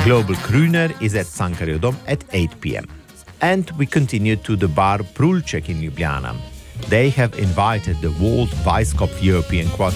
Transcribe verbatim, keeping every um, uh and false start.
Global Crooner is at Sankariodom at eight p.m. And we continue to the bar Prulček in Ljubljana. They have invited the World Vice Cup European Quartet